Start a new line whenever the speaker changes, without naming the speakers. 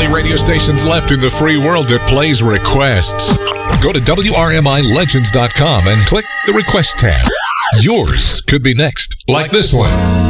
many radio stations left in the free world that plays requests. Go to WRMILegends.com and click the Request tab. Yours could be next, like this one.